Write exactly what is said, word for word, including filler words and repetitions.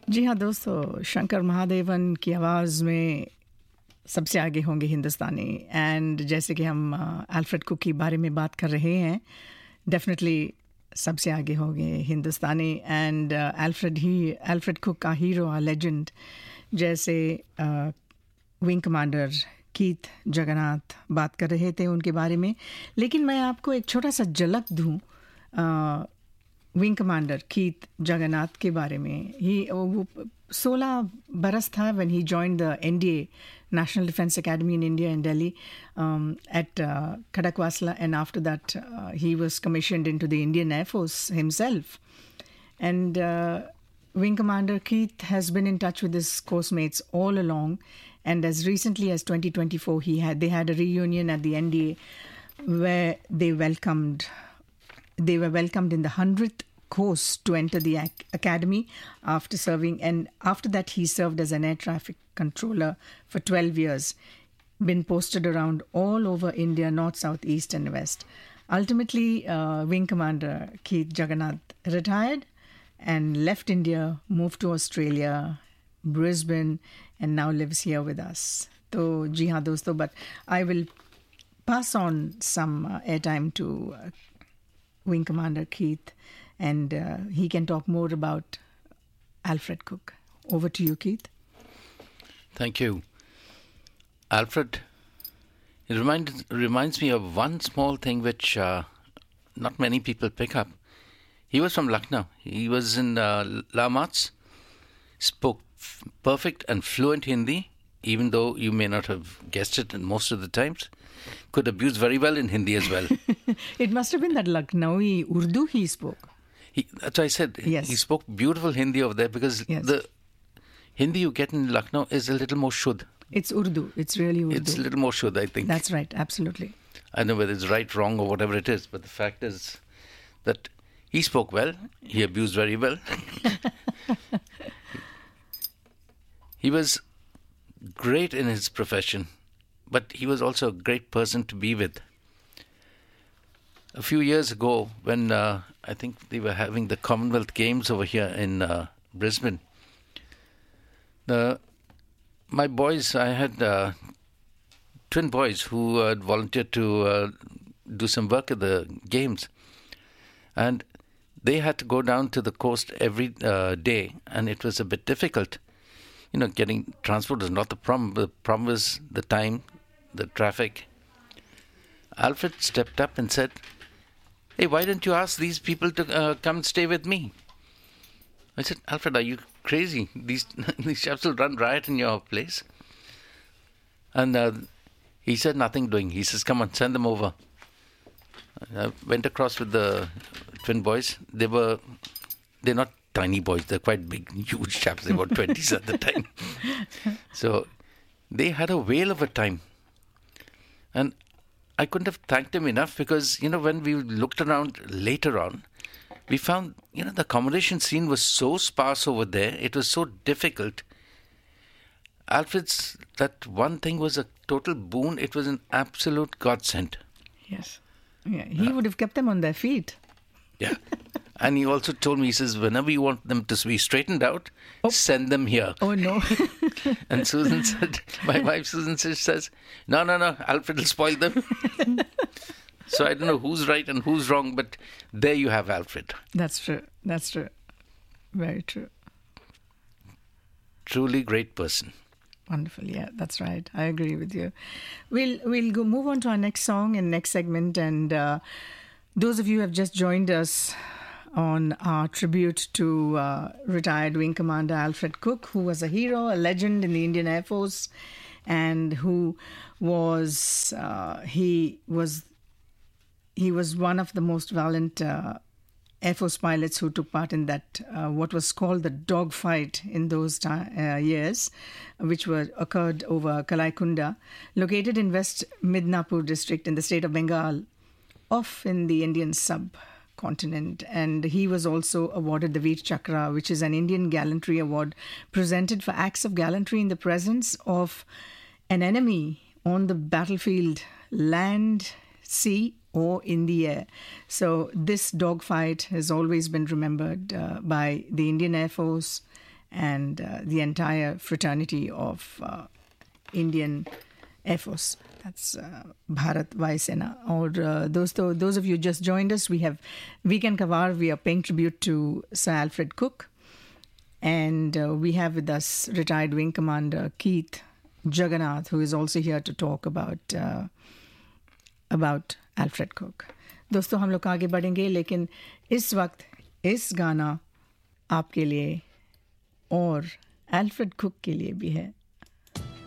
जी हाँ दोस्तों, शंकर महादेवन की आवाज़ में सबसे आगे होंगे हिंदुस्तानी. एंड जैसे कि हम अल्फ्रेड कुक के बारे में बात कर रहे हैं, डेफिनेटली सबसे आगे होंगे हिंदुस्तानी. And Alfred he Alfred cook का हीरो, आ लेजेंड, जैसे विंग कमांडर कीथ जगन्नाथ बात कर रहे थे उनके बारे में. लेकिन मैं आपको एक छोटा सा झलक दूँ विंग कमांडर कीथ जगन्नाथ के बारे में. ही वो सोलह बरस था when he joined the N D A National Defense Academy in India in Delhi um, at uh, Khadakwasla, and after that uh, he was commissioned into the Indian Air Force himself. And uh, Wing Commander Keith has been in touch with his course mates all along, and as recently as twenty twenty-four he had they had a reunion at the N D A where they welcomed they were welcomed in the hundredth course to enter the ac- academy after serving, and after that he served as an air traffic controller for twelve years, been posted around all over India, north, south, east and west. Ultimately, uh, Wing Commander Keith Jagannath retired and left India, moved to Australia, Brisbane, and now lives here with us. So, ji haan dosto, but I will pass on some uh, airtime to uh, Wing Commander Keith, and uh, he can talk more about Alfred Cook. Over to you, Keith. Thank you. Alfred, it reminds, reminds me of one small thing which uh, not many people pick up. He was from Lucknow. He was in uh, La Mats, spoke f- perfect and fluent Hindi, even though you may not have guessed it most of the times. Could abuse very well in Hindi as well. It must have been that Lucknowi Urdu he spoke. He, that's why I said yes. He spoke beautiful Hindi over there, because yes. the Hindi you get in Lucknow is a little more shuddh. It's Urdu. It's really Urdu. It's a little more shuddh, I think. That's right. Absolutely. I don't know whether it's right, wrong, or whatever it is, but the fact is that he spoke well. He abused very well. He was great in his profession, but he was also a great person to be with. A few years ago, when uh, I think they were having the Commonwealth Games over here in uh, Brisbane, the my boys, I had uh, twin boys who had volunteered to uh, do some work at the games, and they had to go down to the coast every uh, day, and it was a bit difficult. You know, getting transport is not the problem. The problem was the time, the traffic. Alfred stepped up and said, "Hey, why don't you ask these people to uh, come stay with me?" I said, "Alfred, are you crazy? These these chaps will run riot in your place." And uh, he said, "Nothing doing." He says, "Come on, send them over." I went across with the twin boys. They were, they're not tiny boys. They're quite big, huge chaps. They were twenties at the time. So they had a whale of a time. And I couldn't have thanked him enough, because, you know, when we looked around later on, we found, you know, the accommodation scene was so sparse over there. It was so difficult. Alfred's, that one thing was a total boon. It was an absolute godsend. Yes. Yeah, he uh, would have kept them on their feet. Yeah. And he also told me, he says, whenever you want them to be straightened out, oh. send them here. Oh, no. And Susan said, my wife Susan says, no, no, no, Alfred will spoil them. So I don't know who's right and who's wrong, but there you have Alfred. That's true. That's true. Very true. Truly great person. Wonderful. Yeah, that's right. I agree with you. We'll we'll go move on to our next song and next segment. And uh, those of you who have just joined us on our tribute to uh, retired Wing Commander Alfred Cook, who was a hero, a legend in the Indian Air Force, and who was uh, he was he was one of the most valiant uh, Air Force pilots who took part in that, uh, what was called the dogfight in those ti- uh, years, which were occurred over Kalaikunda, located in West Midnapur district in the state of Bengal, off in the Indian subcontinent. And he was also awarded the Veer Chakra, which is an Indian gallantry award presented for acts of gallantry in the presence of an enemy on the battlefield, land, sea, or in the air. So this dogfight has always been remembered uh, by the Indian Air Force and uh, the entire fraternity of uh, Indian Air Force. That's uh, Bharat Vayusena. Or uh, those those of you just joined us, we have Weekend Kavar. We are paying tribute to Sir Alfred Cook, and uh, we have with us retired Wing Commander Keith Jagannath, who is also here to talk about uh, about Alfred Cook. दोस्तों हम लोग आगे बढ़ेंगे, लेकिन इस वक्त इस गाना आपके लिए और एल्फ्रेड कुक के लिए भी है.